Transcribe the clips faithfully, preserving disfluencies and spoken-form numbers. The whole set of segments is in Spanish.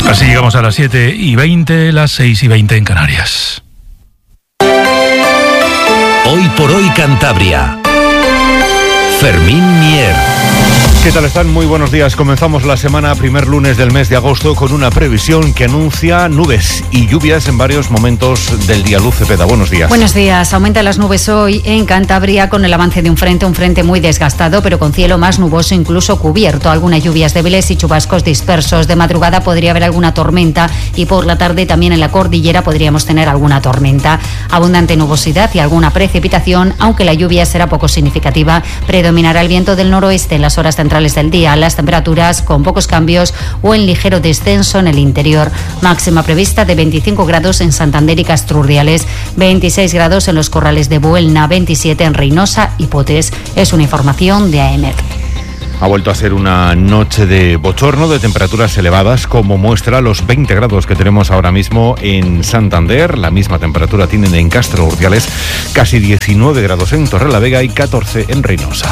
Así llegamos a las siete y veinte, las seis y veinte en Canarias. Hoy por hoy Cantabria. Fermín Mier. ¿Qué tal están? Muy buenos días. Comenzamos la semana, primer lunes del mes de agosto, con una previsión que anuncia nubes y lluvias en varios momentos del día. Luz Cepeda, buenos días. Buenos días. Aumentan las nubes hoy en Cantabria con el avance de un frente, un frente muy desgastado, pero con cielo más nuboso, incluso cubierto. Algunas lluvias débiles y chubascos dispersos. De madrugada podría haber alguna tormenta y por la tarde también en la cordillera podríamos tener alguna tormenta. Abundante nubosidad y alguna precipitación, aunque la lluvia será poco significativa. Predominará el viento del noroeste en las horas centrales del día. Las temperaturas con pocos cambios o en ligero descenso en el interior. Máxima prevista de veinticinco grados en Santander y Castrurdiales, veintiséis grados en los Corrales de Buelna, veintisiete en Reynosa y Potes. Es una información de A E M E C. Ha vuelto a ser una noche de bochorno, de temperaturas elevadas, como muestra los veinte grados que tenemos ahora mismo en Santander. La misma temperatura tienen en Castro Urdiales, casi diecinueve grados en Torrelavega y catorce en Reynosa.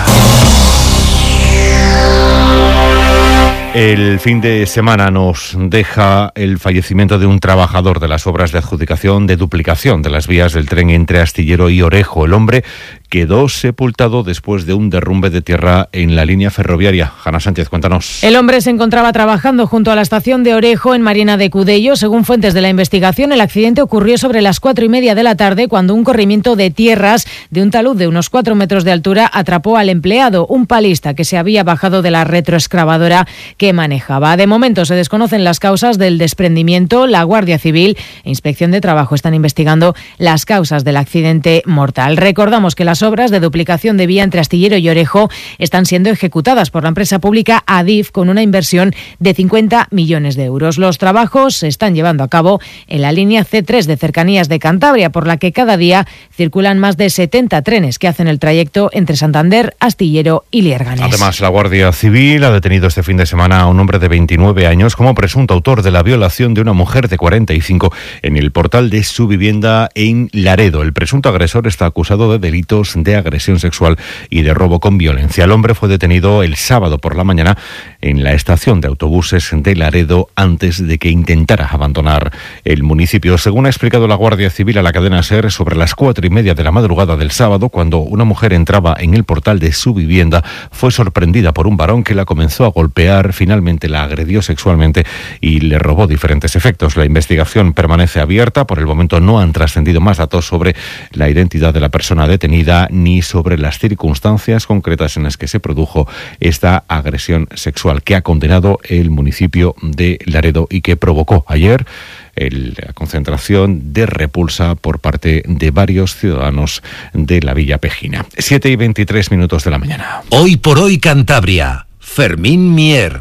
El fin de semana nos deja el fallecimiento de un trabajador de las obras de adjudicación de duplicación de las vías del tren entre Astillero y Orejo. El hombre quedó sepultado después de un derrumbe de tierra en la línea ferroviaria. Jana Sánchez, cuéntanos. El hombre se encontraba trabajando junto a la estación de Orejo en Mariana de Cudello. Según fuentes de la investigación, el accidente ocurrió sobre las cuatro y media de la tarde cuando un corrimiento de tierras de un talud de unos cuatro metros de altura atrapó al empleado, un palista que se había bajado de la retroexcavadora que manejaba. De momento se desconocen las causas del desprendimiento. La Guardia Civil e Inspección de Trabajo están investigando las causas del accidente mortal. Recordamos que las obras de duplicación de vía entre Astillero y Orejo están siendo ejecutadas por la empresa pública Adif con una inversión de cincuenta millones de euros. Los trabajos se están llevando a cabo en la línea ce tres de Cercanías de Cantabria, por la que cada día circulan más de setenta trenes que hacen el trayecto entre Santander, Astillero y Lierganes. Además, la Guardia Civil ha detenido este fin de semana a un hombre de veintinueve años como presunto autor de la violación de una mujer de cuarenta y cinco en el portal de su vivienda en Laredo. El presunto agresor está acusado de delitos de agresión sexual y de robo con violencia. El hombre fue detenido el sábado por la mañana en la estación de autobuses de Laredo antes de que intentara abandonar el municipio. Según ha explicado la Guardia Civil a la cadena SER, sobre las cuatro y media de la madrugada del sábado, cuando una mujer entraba en el portal de su vivienda, fue sorprendida por un varón que la comenzó a golpear. Finalmente la agredió sexualmente y le robó diferentes efectos. La investigación permanece abierta. Por el momento no han trascendido más datos sobre la identidad de la persona detenida ni sobre las circunstancias concretas en las que se produjo esta agresión sexual que ha condenado el municipio de Laredo y que provocó ayer el, la concentración de repulsa por parte de varios ciudadanos de la Villa Pejina. siete y veintitrés minutos de la mañana. Hoy por hoy Cantabria. Fermín Mier.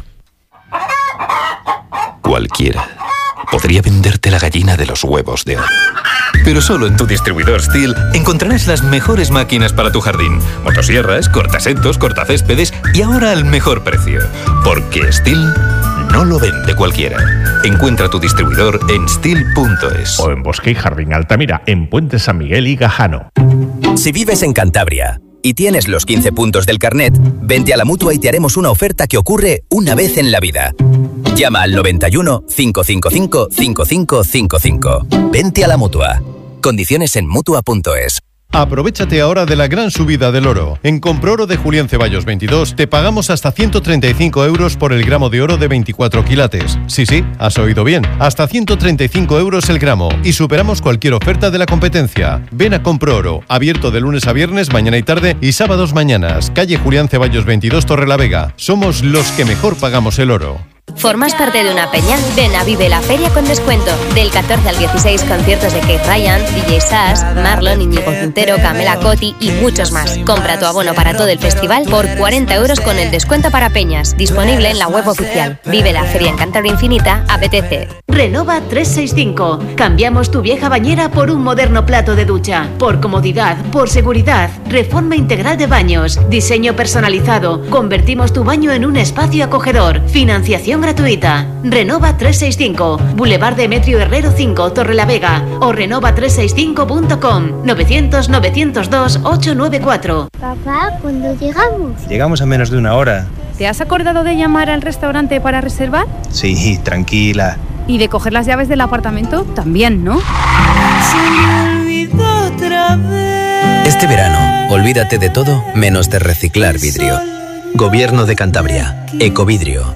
Cualquiera podría venderte la gallina de los huevos de oro. Pero solo en tu distribuidor STIHL encontrarás las mejores máquinas para tu jardín. Motosierras, cortasetos, cortacéspedes y ahora al mejor precio. Porque STIHL no lo vende cualquiera. Encuentra tu distribuidor en stihl punto es. O en Bosque y Jardín Altamira, en Puente San Miguel y Gajano. Si vives en Cantabria y tienes los quince puntos del carnet, vente a la Mutua y te haremos una oferta que ocurre una vez en la vida. Llama al noventa y uno, cinco cinco cinco, cinco cinco cinco cinco. Vente a la Mutua. Condiciones en mutua punto es. Aprovechate ahora de la gran subida del oro. En Comproro de Julián Ceballos veintidós te pagamos hasta ciento treinta y cinco euros por el gramo de oro de veinticuatro quilates. Sí, sí, has oído bien. Hasta ciento treinta y cinco euros el gramo. Y superamos cualquier oferta de la competencia. Ven a Comproro. Abierto de lunes a viernes, mañana y tarde y sábados mañanas. Calle Julián Ceballos veintidós, Torrelavega. Somos los que mejor pagamos el oro. ¿Formas parte de una peña? Ven a Vive la Feria con descuento. Del catorce al dieciséis, conciertos de Keith Ryan, D J Sass, Marlon, Íñigo Quintero, Camela Coti y muchos más. Compra tu abono para todo el festival por cuarenta euros con el descuento para peñas. Disponible en la web oficial. Vive la Feria en Cantabria Infinita, apetece. Renova trescientos sesenta y cinco. Cambiamos tu vieja bañera por un moderno plato de ducha. Por comodidad, por seguridad. Reforma integral de baños. Diseño personalizado. Convertimos tu baño en un espacio acogedor. Financiación gratuita. Renova trescientos sesenta y cinco. Boulevard Demetrio Herrero cinco, Torrelavega. O renova trescientos sesenta y cinco punto com. novecientos, novecientos dos, ochocientos noventa y cuatro. Papá, ¿cuándo llegamos? Llegamos a menos de una hora. ¿Te has acordado de llamar al restaurante para reservar? Sí, tranquila. Y de coger las llaves del apartamento también, ¿no? Este verano, olvídate de todo menos de reciclar vidrio. Gobierno de Cantabria. Ecovidrio.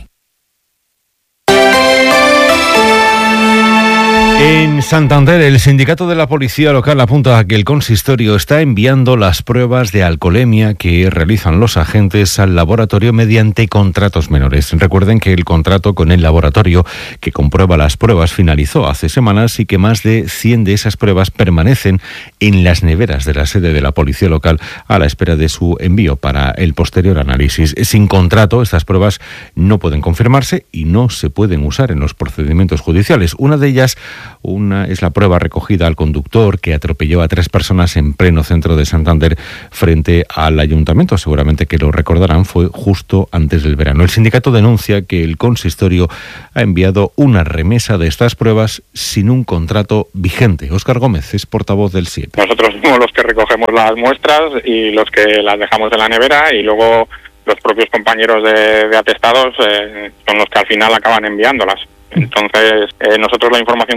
En Santander, el sindicato de la policía local apunta a que el consistorio está enviando las pruebas de alcoholemia que realizan los agentes al laboratorio mediante contratos menores. Recuerden que el contrato con el laboratorio que comprueba las pruebas finalizó hace semanas y que más de cien de esas pruebas permanecen en las neveras de la sede de la policía local a la espera de su envío para el posterior análisis. Sin contrato, estas pruebas no pueden confirmarse y no se pueden usar en los procedimientos judiciales. Una de ellas Una es la prueba recogida al conductor que atropelló a tres personas en pleno centro de Santander frente al ayuntamiento. Seguramente que lo recordarán, fue justo antes del verano. El sindicato denuncia que el consistorio ha enviado una remesa de estas pruebas sin un contrato vigente. Óscar Gómez es portavoz del S I E P. Nosotros somos los que recogemos las muestras y los que las dejamos en la nevera, y luego los propios compañeros de, de atestados eh, son los que al final acaban enviándolas. Entonces, eh, nosotros la información